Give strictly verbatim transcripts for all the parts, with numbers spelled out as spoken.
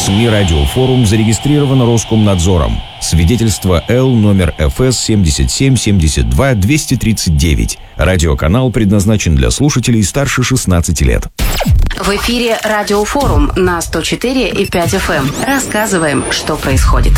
СМИ «Радиофорум» зарегистрирован Роскомнадзором. Свидетельство Л номер эф эс семьдесят семь семьдесят два двести тридцать девять. Радиоканал предназначен для слушателей старше шестнадцати лет. В эфире «Радиофорум» на сто четыре и пять эф эм. Рассказываем, что происходит.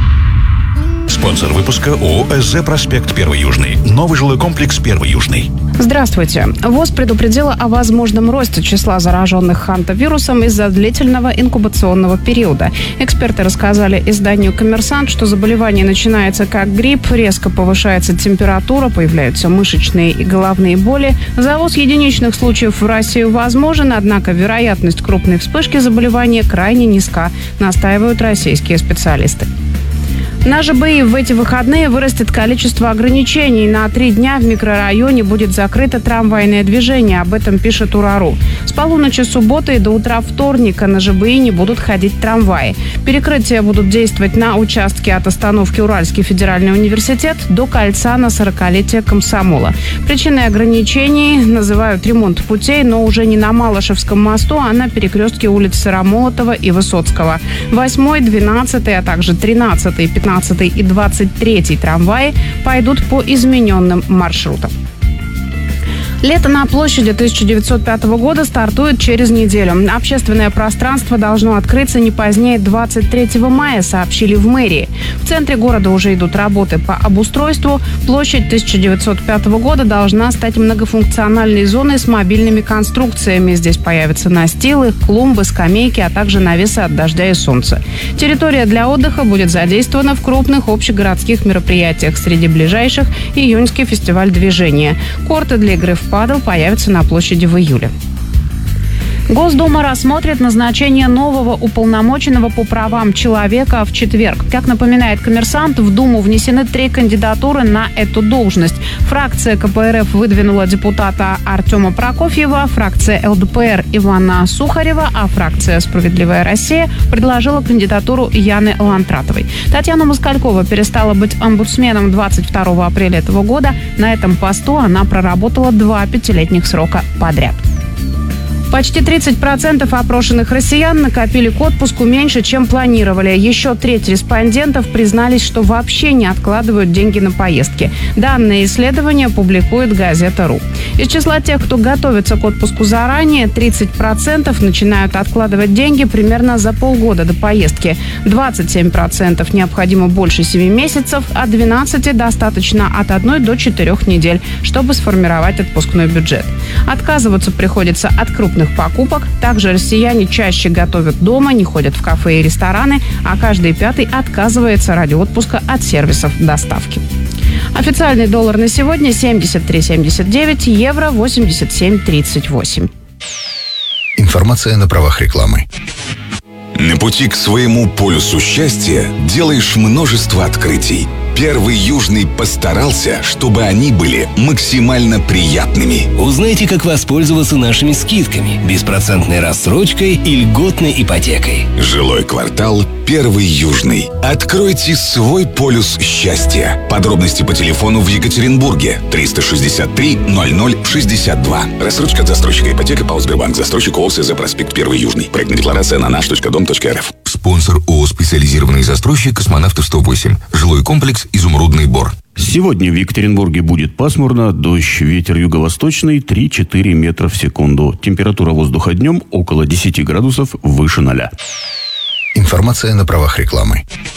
Спонсор выпуска ООО «СЗ Проспект Первый Южный». Новый жилой комплекс Первый Южный. Здравствуйте. ВОЗ предупредила о возможном росте числа зараженных хантавирусом из-за длительного инкубационного периода. Эксперты рассказали изданию «Коммерсант», что заболевание начинается как грипп, резко повышается температура, появляются мышечные и головные боли. Завоз единичных случаев в Россию возможен, однако вероятность крупной вспышки заболевания крайне низка, настаивают российские специалисты. На ЖБИ в эти выходные вырастет количество ограничений. На три дня в микрорайоне будет закрыто трамвайное движение. Об этом пишет УРАРУ. С полуночи субботы и до утра вторника на ЖБИ не будут ходить трамваи. Перекрытия будут действовать на участке от остановки Уральский федеральный университет до кольца на сорокалетие Комсомола. Причиной ограничений называют ремонт путей, но уже не на Малышевском мосту, а на перекрестке улиц Сыромолотова и Высоцкого. Восьмой, двенадцатый, а также тринадцатый, пятнадцатый и двадцать третий трамваи пойдут по измененным маршрутам. Лето на площади тысяча девятьсот пятого года стартует через неделю. Общественное пространство должно открыться не позднее двадцать третьего мая, сообщили в мэрии. В центре города уже идут работы по обустройству. Площадь тысяча девятьсот пятого года должна стать многофункциональной зоной с мобильными конструкциями. Здесь появятся настилы, клумбы, скамейки, а также навесы от дождя и солнца. Территория для отдыха будет задействована в крупных общегородских мероприятиях. Среди ближайших – июньский фестиваль движения. Корты для игры в падл появятся на площади в июле. Госдума рассмотрит назначение нового уполномоченного по правам человека в четверг. Как напоминает «Коммерсант», в Думу внесены три кандидатуры на эту должность. Фракция ка пэ эр эф выдвинула депутата Артема Прокофьева, фракция эл дэ пэ эр Ивана Сухарева, а фракция «Справедливая Россия» предложила кандидатуру Яны Лантратовой. Татьяна Москалькова перестала быть омбудсменом двадцать второго апреля этого года. На этом посту она проработала два пятилетних срока подряд. Почти тридцать процентов опрошенных россиян накопили к отпуску меньше, чем планировали. Еще треть респондентов признались, что вообще не откладывают деньги на поездки. Данные исследования публикует газета «Ру». Из числа тех, кто готовится к отпуску заранее, тридцать процентов начинают откладывать деньги примерно за полгода до поездки. двадцать семь процентов необходимо больше семи месяцев, а двенадцать процентов достаточно от одной до четырех недель, чтобы сформировать отпускной бюджет. Отказываться приходится от крупных покупок. Также россияне чаще готовят дома, не ходят в кафе и рестораны, а каждый пятый отказывается ради отпуска от сервисов доставки. Официальный доллар на сегодня семьдесят три семьдесят девять, евро восемьдесят семь тридцать восемь. Информация на правах рекламы. На пути к своему полюсу счастья делаешь множество открытий. Первый Южный постарался, чтобы они были максимально приятными. Узнайте, как воспользоваться нашими скидками, беспроцентной рассрочкой и льготной ипотекой. Жилой квартал Первый Южный. Откройте свой полюс счастья. Подробности по телефону в Екатеринбурге триста шестьдесят три ноль ноль шестьдесят два. Рассрочка от застройщика ипотека ПАО «Сбербанк». Застройщик ООО «СЗ Проспект Первый Южный». Проектная декларация на наш точка дом точка эр эф. Спонсор ООО «Специализированный застройщик «Космонавтов сто восемь». Жилой комплекс «Изумрудный Бор». Сегодня в Екатеринбурге будет пасмурно, дождь, ветер юго-восточный три-четыре метра в секунду. Температура воздуха днем около десяти градусов выше ноля. Информация на правах рекламы.